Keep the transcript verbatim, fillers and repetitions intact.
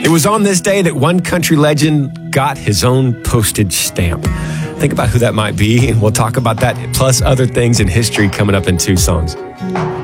It was on this day that one country legend got his own postage stamp. Think about who that might be, and we'll talk about that plus other things in history coming up in two songs.